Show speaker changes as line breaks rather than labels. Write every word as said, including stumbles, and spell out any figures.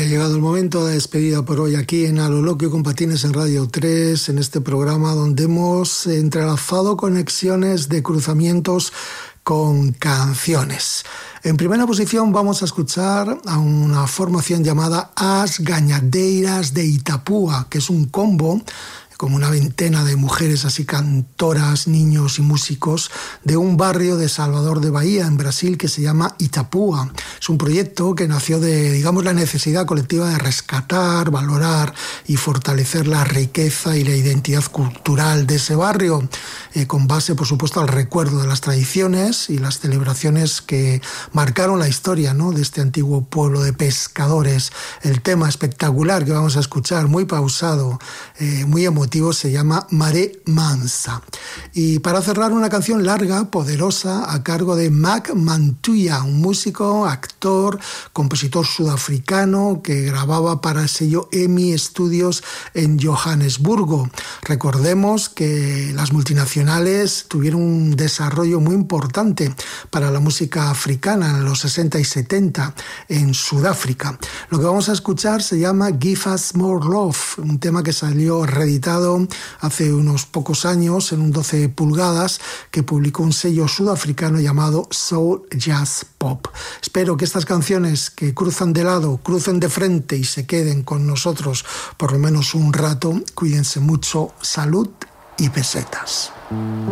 ha llegado el momento de despedida por hoy aquí en A lo Loco y con Patines en Radio tres, en este programa donde hemos entrelazado conexiones de cruzamientos con canciones. En primera posición vamos a escuchar a una formación llamada As Gañadeiras de Itapúa, que es un combo como una veintena de mujeres así cantoras, niños y músicos de un barrio de Salvador de Bahía, en Brasil, que se llama Itapúa. Es un proyecto que nació de, digamos, la necesidad colectiva de rescatar, valorar y fortalecer la riqueza y la identidad cultural de ese barrio, eh, con base, por supuesto, al recuerdo de las tradiciones y las celebraciones que marcaron la historia, ¿no?, de este antiguo pueblo de pescadores. El tema espectacular que vamos a escuchar, muy pausado, eh, muy emotivo, se llama Maré Mansa. Y para cerrar, una canción larga, poderosa, a cargo de Mac Mantuia, un músico, actor, compositor sudafricano que grababa para el sello EMI Studios en Johannesburgo. Recordemos que las multinacionales tuvieron un desarrollo muy importante para la música africana en los sesenta y setenta en Sudáfrica. Lo que vamos a escuchar se llama Give Us More Love, un tema que salió reeditado hace unos pocos años en un doce pulgadas que publicó un sello sudafricano llamado Soul Jazz Pop. Espero que estas canciones que cruzan de lado, crucen de frente y se queden con nosotros por lo menos un rato. Cuídense mucho, salud y pesetas.